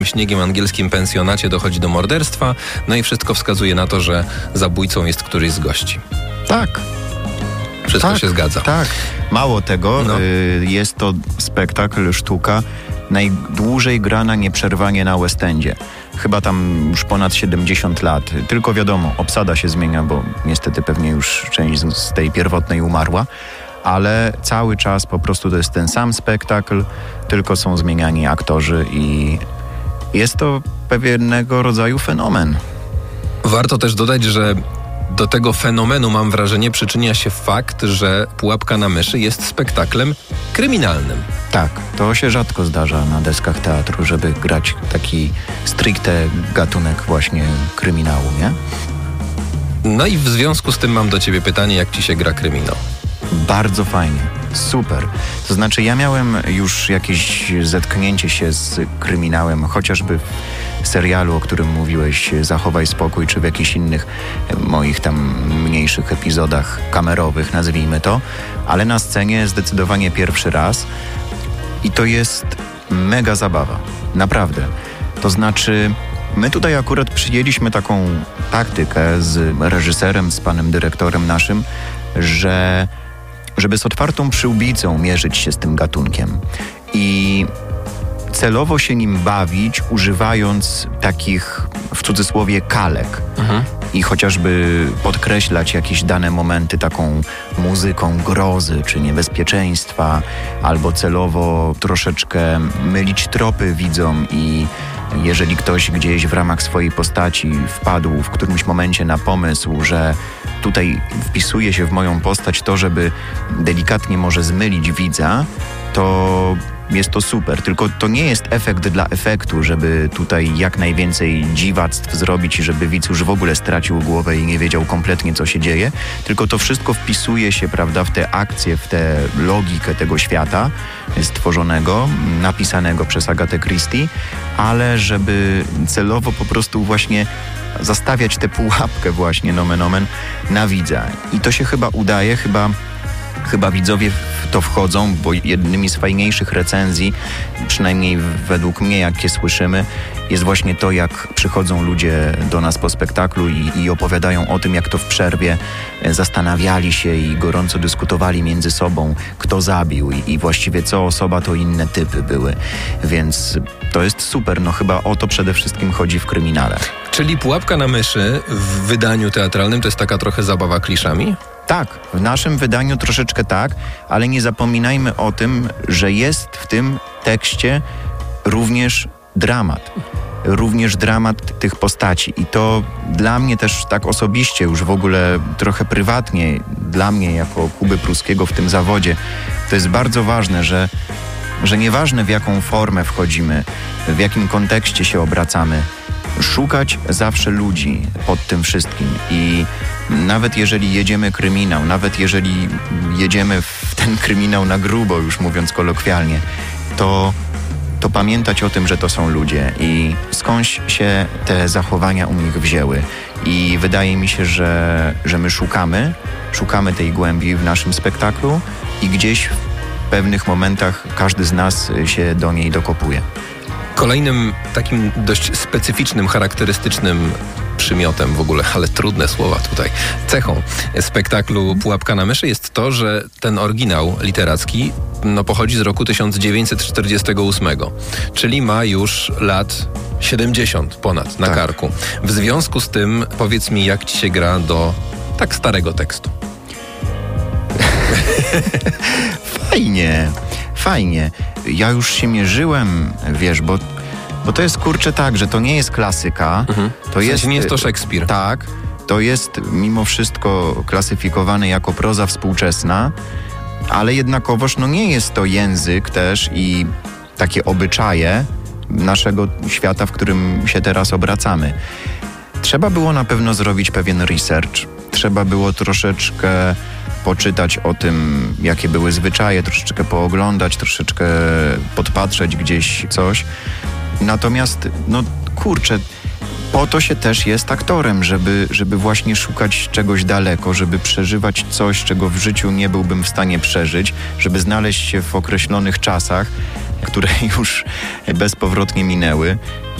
śniegiem angielskim pensjonacie dochodzi do morderstwa, no i wszystko wskazuje na to, że zabójcą jest któryś z gości. Tak. Wszystko się zgadza. Tak. Mało tego, jest to spektakl, sztuka najdłużej grana nieprzerwanie na West Endzie. Chyba tam już ponad 70 lat. Tylko wiadomo, obsada się zmienia, bo niestety pewnie już część z tej pierwotnej umarła. Ale cały czas po prostu to jest ten sam spektakl, tylko są zmieniani aktorzy i jest to pewnego rodzaju fenomen. Warto też dodać, że do tego fenomenu, mam wrażenie, przyczynia się fakt, że Pułapka na myszy jest spektaklem kryminalnym. Tak, to się rzadko zdarza na deskach teatru, żeby grać taki stricte gatunek właśnie kryminału, nie? No i w związku z tym mam do ciebie pytanie, jak ci się gra kryminał? Bardzo fajnie, super. To znaczy ja miałem już jakieś zetknięcie się z kryminałem, chociażby w serialu, o którym mówiłeś, Zachowaj spokój, czy w jakichś innych moich tam mniejszych epizodach kamerowych, nazwijmy to, ale na scenie zdecydowanie pierwszy raz i to jest mega zabawa, naprawdę. To znaczy my tutaj akurat przyjęliśmy taką taktykę z reżyserem, z panem dyrektorem naszym, żeby z otwartą przyłbicą mierzyć się z tym gatunkiem i celowo się nim bawić, używając takich, w cudzysłowie, kalek. I chociażby podkreślać jakieś dane momenty taką muzyką grozy czy niebezpieczeństwa, albo celowo troszeczkę mylić tropy widzom i jeżeli ktoś gdzieś w ramach swojej postaci wpadł w którymś momencie na pomysł, że tutaj wpisuje się w moją postać to, żeby delikatnie może zmylić widza, to jest to super. Tylko to nie jest efekt dla efektu, żeby tutaj jak najwięcej dziwactw zrobić i żeby widz już w ogóle stracił głowę i nie wiedział kompletnie, co się dzieje, tylko to wszystko wpisuje się, prawda, w te akcje, w tę logikę tego świata stworzonego, napisanego przez Agatę Christie, ale żeby celowo po prostu właśnie zastawiać tę pułapkę właśnie, nomen omen, na widza. I to się chyba udaje, chyba widzowie w to wchodzą, bo jednymi z fajniejszych recenzji, przynajmniej według mnie, jak je słyszymy, jest właśnie to, jak przychodzą ludzie do nas po spektaklu i opowiadają o tym, jak to w przerwie zastanawiali się i gorąco dyskutowali między sobą, kto zabił i właściwie co osoba, to inne typy były. Więc to jest super. No chyba o to przede wszystkim chodzi w kryminale. Czyli Pułapka na myszy w wydaniu teatralnym to jest taka trochę zabawa kliszami? Tak, w naszym wydaniu troszeczkę tak, ale nie zapominajmy o tym, że jest w tym tekście również dramat tych postaci i to dla mnie też tak osobiście, już w ogóle trochę prywatnie, dla mnie jako Kuby Pruskiego w tym zawodzie, to jest bardzo ważne, że nieważne w jaką formę wchodzimy, w jakim kontekście się obracamy, szukać zawsze ludzi pod tym wszystkim i nawet jeżeli jedziemy kryminał, nawet jeżeli jedziemy w ten kryminał na grubo, już mówiąc kolokwialnie, to pamiętać o tym, że to są ludzie i skądś się te zachowania u nich wzięły. I wydaje mi się, że my szukamy tej głębi w naszym spektaklu i gdzieś w pewnych momentach każdy z nas się do niej dokopuje. Kolejnym takim dość specyficznym, charakterystycznym przymiotem w ogóle, ale trudne słowa tutaj, cechą spektaklu Pułapka na myszy jest to, że ten oryginał literacki pochodzi z roku 1948, czyli ma już lat 70 ponad na karku. W związku z tym powiedz mi, jak ci się gra do tak starego tekstu? Fajnie. Ja już się mierzyłem, wiesz, bo to jest kurczę tak, że to nie jest klasyka. To jest, nie jest to Szekspir. Tak, to jest mimo wszystko klasyfikowane jako proza współczesna, ale jednakowoż nie jest to język też i takie obyczaje naszego świata, w którym się teraz obracamy. Trzeba było na pewno zrobić pewien research. Trzeba było troszeczkę poczytać o tym, jakie były zwyczaje, troszeczkę pooglądać, troszeczkę podpatrzeć gdzieś coś. Natomiast, kurczę, po to się też jest aktorem, żeby właśnie szukać czegoś daleko, żeby przeżywać coś, czego w życiu nie byłbym w stanie przeżyć, żeby znaleźć się w określonych czasach. które już bezpowrotnie minęły.